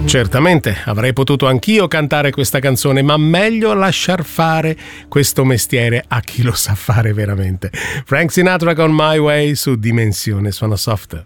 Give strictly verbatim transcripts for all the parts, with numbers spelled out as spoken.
Certamente, avrei potuto anch'io cantare questa canzone, ma meglio lasciar fare questo mestiere a chi lo sa fare veramente. Frank Sinatra con My Way su Dimensione Suono Soft.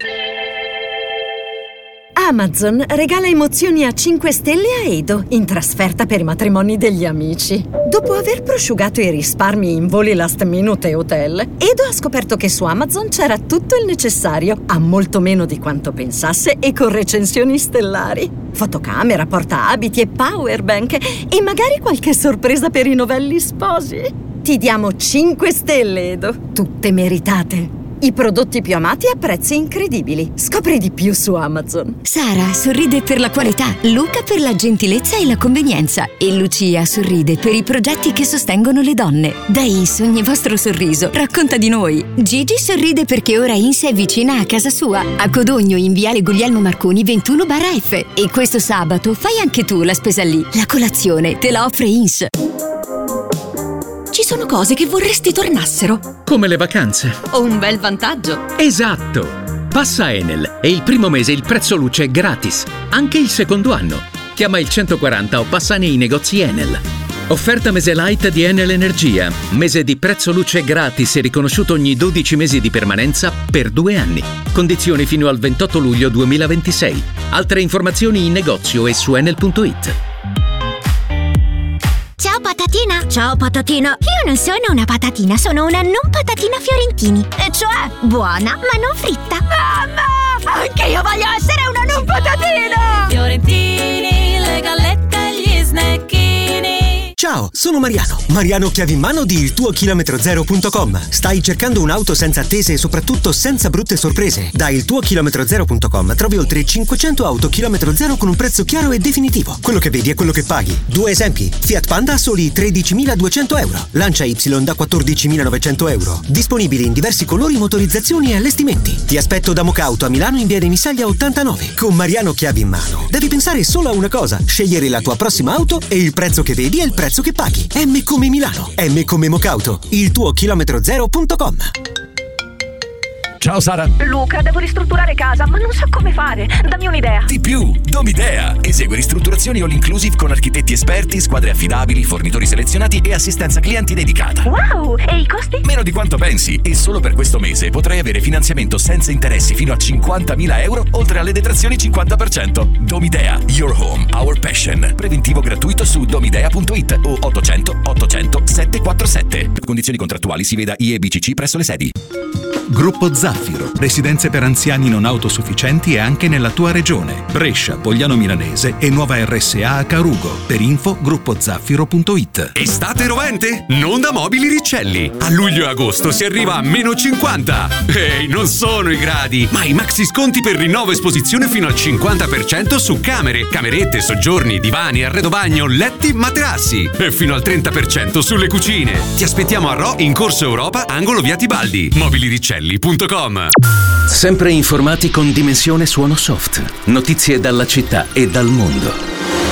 Amazon regala emozioni a cinque stelle a Edo in trasferta per i matrimoni degli amici. Dopo aver prosciugato i risparmi in voli last minute e hotel, Edo ha scoperto che su Amazon c'era tutto il necessario, a molto meno di quanto pensasse e con recensioni stellari. Fotocamera, portaabiti e powerbank e magari qualche sorpresa per i novelli sposi. Ti diamo cinque stelle, Edo, tutte meritate. I prodotti più amati a prezzi incredibili. Scopri di più su Amazon. Sara sorride per la qualità, Luca per la gentilezza e la convenienza e Lucia sorride per i progetti che sostengono le donne. Da Ins ogni vostro sorriso racconta di noi. Gigi sorride perché ora Ins è vicina a casa sua, a Codogno in viale Guglielmo Marconi ventuno barra F. E questo sabato fai anche tu la spesa lì. La colazione te la offre Ins. Ci sono cose che vorresti tornassero. Come le vacanze. O un bel vantaggio. Esatto! Passa Enel e il primo mese il prezzo luce è gratis. Anche il secondo anno. Chiama il centoquaranta o passa nei negozi Enel. Offerta mese light di Enel Energia. Mese di prezzo luce gratis e riconosciuto ogni dodici mesi di permanenza per due anni. Condizioni fino al ventotto luglio duemilaventisei. Altre informazioni in negozio e su enel punto it. Ciao patatina! Ciao patatina! Io non sono una patatina, sono una non patatina Fiorentini. E cioè, buona ma non fritta. Mamma! Anche io voglio essere una non patatina! Fiorentini, le gallette e gli snacchini. Ciao, sono Mariano. Mariano chiavi in mano di il tuo chilometro zero punto com. Stai cercando un'auto senza attese e soprattutto senza brutte sorprese? Da il tuo chilometro zero punto com trovi oltre cinquecento auto chilometro zero con un prezzo chiaro e definitivo. Quello che vedi è quello che paghi. Due esempi: Fiat Panda a soli tredicimiladuecento euro, Lancia Y da quattordicimilanovecento euro. Disponibili in diversi colori, motorizzazioni e allestimenti. Ti aspetto da Mocauto a Milano in via dei Misaglia ottantanove. Con Mariano chiavi in mano devi pensare solo a una cosa: scegliere la tua prossima auto e il prezzo che vedi è il prezzo che paghi. M come Milano, M come Mocauto, il tuo chilometro zero punto com. Ciao Sara. Luca, devo ristrutturare casa, ma non so come fare. Dammi un'idea. Di più, Domidea. Esegue ristrutturazioni all inclusive con architetti esperti, squadre affidabili, fornitori selezionati e assistenza clienti dedicata. Wow, e i costi? Meno di quanto pensi. E solo per questo mese potrai avere finanziamento senza interessi fino a cinquantamila euro, oltre alle detrazioni cinquanta per cento. Domidea, your home, our passion. Preventivo gratuito su domidea punto it o ottocento ottocento settecentoquarantasette. Per condizioni contrattuali si veda I E B C C presso le sedi. Gruppo Zaffiro, residenze per anziani non autosufficienti e anche nella tua regione. Brescia, Pogliano Milanese e nuova R S A a Carugo. Per info gruppo zaffiro punto it. Estate rovente? Non da Mobili Riccelli. A luglio e agosto si arriva a meno cinquanta. Ehi, non sono i gradi, ma i maxi sconti per rinnovo esposizione fino al cinquanta per cento su camere, camerette, soggiorni, divani, arredo bagno, letti, materassi. E fino al trenta per cento sulle cucine. Ti aspettiamo a Ro in Corso Europa, angolo via Tibaldi. mobili riccelli punto com. Sempre informati con Dimensione Suono Soft. Notizie dalla città e dal mondo.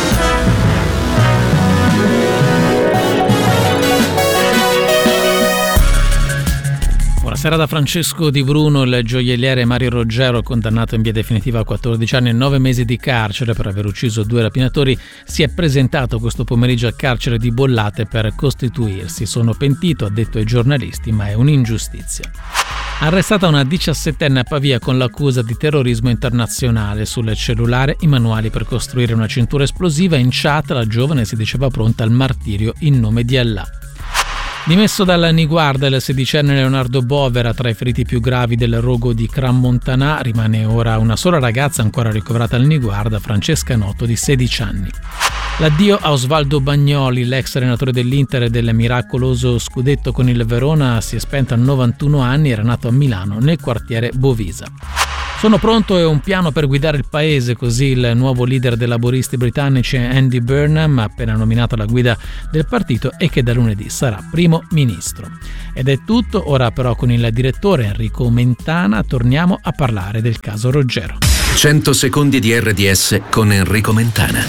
Buonasera da Francesco Di Bruno. Il gioielliere Mario Roggero, condannato in via definitiva a quattordici anni e nove mesi di carcere per aver ucciso due rapinatori, si è presentato questo pomeriggio al carcere di Bollate per costituirsi. Sono pentito, ha detto ai giornalisti, ma è un'ingiustizia. Arrestata una diciassettenne a Pavia con l'accusa di terrorismo internazionale. Sul cellulare i manuali per costruire una cintura esplosiva. In chat la giovane si diceva pronta al martirio in nome di Allah. Dimesso dalla Niguarda, il sedicenne Leonardo Bovera, tra i feriti più gravi del rogo di Crans-Montana, rimane ora una sola ragazza ancora ricoverata al Niguarda, Francesca Noto, di sedici anni. L'addio a Osvaldo Bagnoli, l'ex allenatore dell'Inter e del miracoloso scudetto con il Verona, si è spento a novantuno anni, era nato a Milano, nel quartiere Bovisa. Sono pronto e ho un piano per guidare il paese, così il nuovo leader dei laboristi britannici Andy Burnham, appena nominato alla guida del partito e che da lunedì sarà primo ministro. Ed è tutto, ora però con il direttore Enrico Mentana torniamo a parlare del caso Roggero. cento secondi di R D S con Enrico Mentana.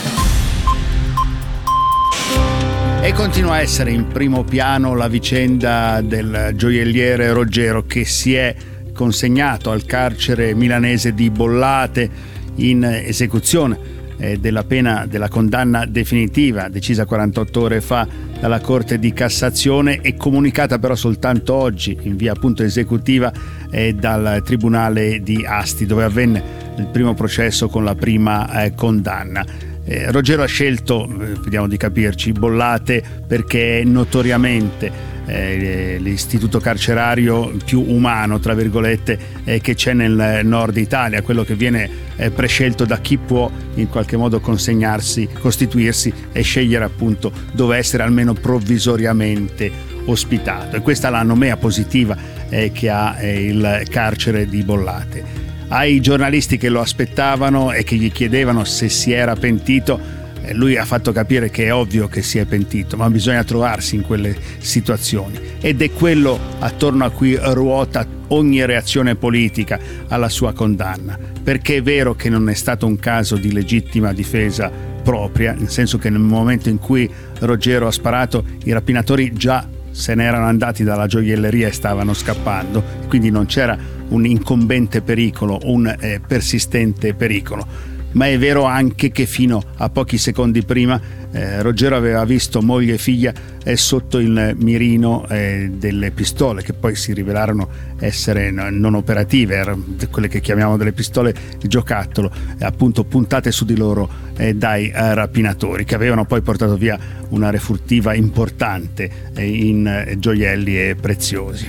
E continua a essere in primo piano la vicenda del gioielliere Roggero, che si è consegnato al carcere milanese di Bollate in esecuzione eh, della pena della condanna definitiva decisa quarantotto ore fa dalla Corte di Cassazione e comunicata però soltanto oggi in via appunto esecutiva eh, dal Tribunale di Asti, dove avvenne il primo processo con la prima eh, condanna. Eh, Roggero ha scelto, eh, vediamo di capirci, Bollate perché è notoriamente eh, l'istituto carcerario più umano, tra virgolette, eh, che c'è nel nord Italia, quello che viene eh, prescelto da chi può in qualche modo consegnarsi, costituirsi e scegliere appunto dove essere almeno provvisoriamente ospitato. E questa è la nomea positiva eh, che ha eh, il carcere di Bollate. Ai giornalisti che lo aspettavano e che gli chiedevano se si era pentito, lui ha fatto capire che è ovvio che si è pentito, ma bisogna trovarsi in quelle situazioni, ed è quello attorno a cui ruota ogni reazione politica alla sua condanna, perché è vero che non è stato un caso di legittima difesa propria, nel senso che nel momento in cui Roggero ha sparato i rapinatori già se ne erano andati dalla gioielleria e stavano scappando, quindi non c'era un incombente pericolo, un eh, persistente pericolo. Ma è vero anche che fino a pochi secondi prima eh, Roggero aveva visto moglie e figlia eh, sotto il mirino eh, delle pistole, che poi si rivelarono essere no, non operative, erano quelle che chiamiamo delle pistole giocattolo, eh, appunto puntate su di loro eh, dai eh, rapinatori, che avevano poi portato via una refurtiva importante eh, in eh, gioielli e preziosi.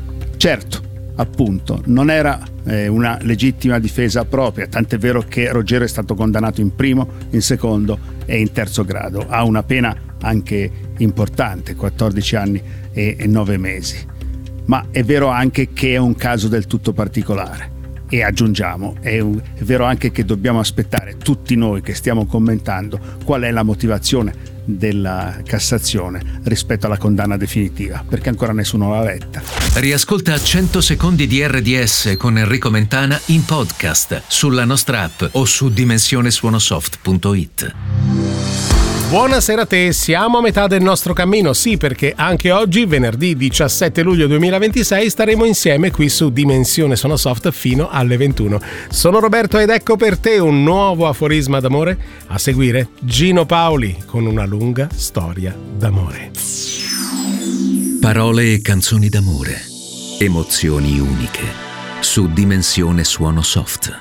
Certo, appunto, non era eh, una legittima difesa propria, tant'è vero che Roggero è stato condannato in primo, in secondo e in terzo grado. Ha una pena anche importante, quattordici anni e nove mesi. Ma è vero anche che è un caso del tutto particolare. E aggiungiamo, è, un, è vero anche che dobbiamo aspettare, tutti noi che stiamo commentando, qual è la motivazione della Cassazione rispetto alla condanna definitiva, perché ancora nessuno l'ha letta. Riascolta cento secondi di R D S con Enrico Mentana in podcast sulla nostra app o su dimensione suonosoft punto it. Buonasera a te, siamo a metà del nostro cammino, sì, perché anche oggi, venerdì diciassette luglio duemilaventisei, staremo insieme qui su Dimensione Suonosoft fino alle ventuno. Sono Roberto ed ecco per te un nuovo aforisma d'amore. A seguire Gino Paoli con una lunga storia d'amore. Parole e canzoni d'amore, emozioni uniche, su Dimensione Suonosoft.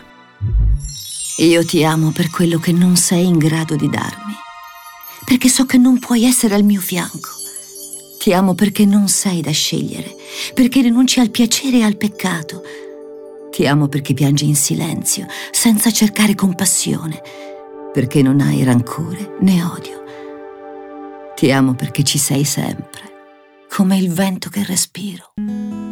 Io ti amo per quello che non sei in grado di darmi, perché so che non puoi essere al mio fianco. Ti amo perché non sei da scegliere, perché rinunci al piacere e al peccato. Ti amo perché piangi in silenzio, senza cercare compassione, perché non hai rancore né odio. Ti amo perché ci sei sempre, come il vento che respiro.